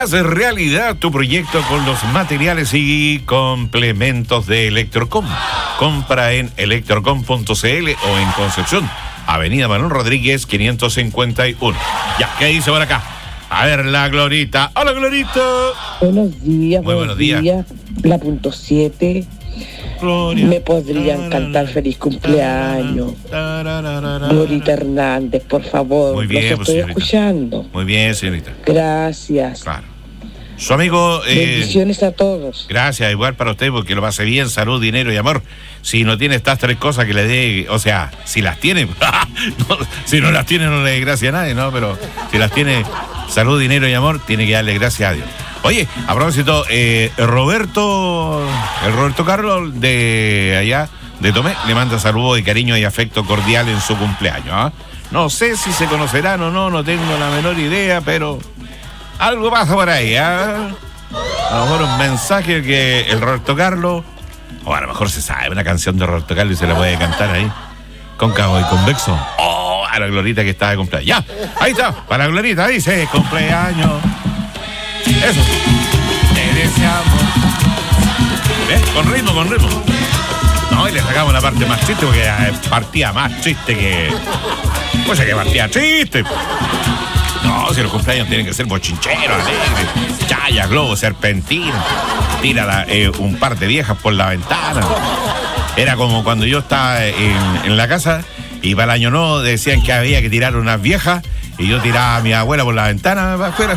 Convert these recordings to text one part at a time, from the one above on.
Haz realidad tu proyecto con los materiales y complementos de Electrocom. Compra en electrocom.cl o en Concepción, Avenida Manuel Rodríguez 551. Ya, ¿qué dice por acá? A ver, la Glorita. Hola, Glorita. Buenos días. Muy buenos días. La punto 7. Gloria. Me podrían cantar feliz cumpleaños. Glorita Hernández, por favor. Muy bien, los estoy señorita. escuchando. Muy bien, señorita. Gracias. Claro. Su amigo... Bendiciones a todos. Gracias, igual para usted, porque lo pase bien, salud, dinero y amor. Si no tiene estas tres cosas que le dé, o sea, si las tiene, no, si no las tiene no le dé gracias a nadie, ¿no? Pero si las tiene, salud, dinero y amor, tiene que darle gracias a Dios. Oye, a propósito, el Roberto Carlos de allá, de Tomé, le manda saludos de cariño y afecto cordial en su cumpleaños, ¿eh? No sé si se conocerán o no tengo la menor idea, pero... algo pasa por ahí, ¿eh? A lo mejor un mensaje que el Roberto Carlos, o a lo mejor se sabe una canción de Roberto Carlos y se la puede cantar ahí, cóncavo y convexo. Oh, a la Glorita que está de cumpleaños. Ya, ahí está, para la Glorita, dice cumpleaños. Eso. Te deseamos. ¿Ves? Con ritmo. No, y le sacamos la parte más triste porque partía más triste que... pues que partía triste. No, si los cumpleaños tienen que ser bochincheros, alegres, chaya, globo, serpentina, tira un par de viejas por la ventana. Era como cuando yo estaba en la casa y para el año nuevo decían que había que tirar unas viejas y yo tiraba a mi abuela por la ventana para afuera.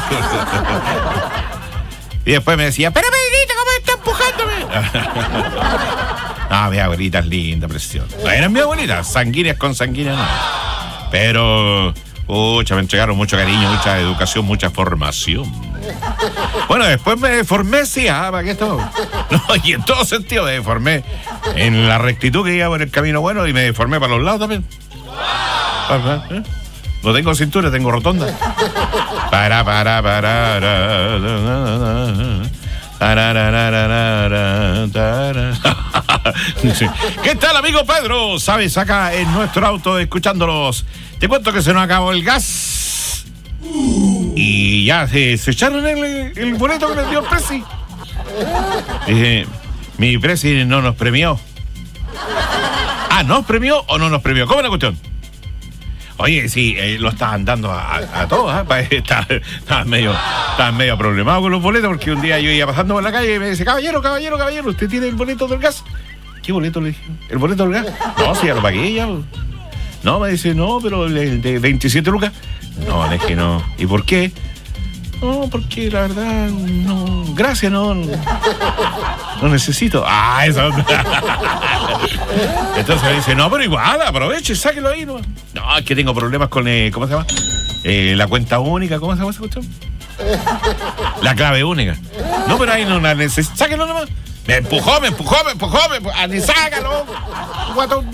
Y después me decía, pero Pedrito, ¿cómo está empujándome? Ah, mi abuelita es linda, preciosa. No eran mi abuelita, sanguíneas con sanguíneas no. Pero... pucha, me entregaron mucho cariño, mucha educación, mucha formación. Bueno, después me formé, sí, ¿para qué esto? No, y en todo sentido me formé en la rectitud que iba por el camino bueno y me formé para los lados también. No tengo cintura, tengo rotonda. ¿Qué tal, amigo Pedro? ¿Sabes? Acá en nuestro auto escuchándolos. Te cuento que se nos acabó el gas. Y ya se echaron el boleto que nos dio el Prezi. Dije, mi Prezi no nos premió. Ah, ¿nos premió o no nos premió? ¿Cómo es la cuestión? Oye, sí, lo estaban dando a todos, ¿eh? Estaban medio problemados con los boletos, porque un día yo iba pasando por la calle y me dice, caballero, ¿usted tiene el boleto del gas? ¿Qué boleto le dije? ¿El boleto del gas? No, sí, ya lo pagué ya. No, me dice, no, pero el de 27 lucas. No, le dije, no. ¿Y por qué? No, porque la verdad, no. Gracias, no necesito. Ah, eso. Entonces me dice, no, pero igual, aproveche, sáquelo ahí, ¿no? No, es que tengo problemas con, ¿cómo se llama? La cuenta única, ¿cómo se llama esa cuestión? La clave única. No, pero ahí no la necesito. Sáquelo nomás. Me empujó. Ni sácalo. Guatón.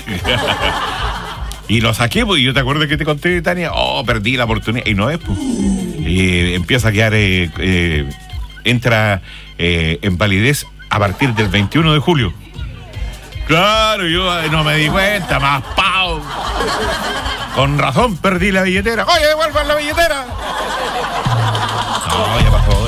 Y lo saqué, pues, y yo te acuerdo que te conté, Tania, perdí la oportunidad. Y no es, pues. Y empieza a quedar, entra en validez a partir del 21 de julio. Claro, yo no me di cuenta, más pao. Con razón perdí la billetera. Oye, devuelvan la billetera. No, ya pasó.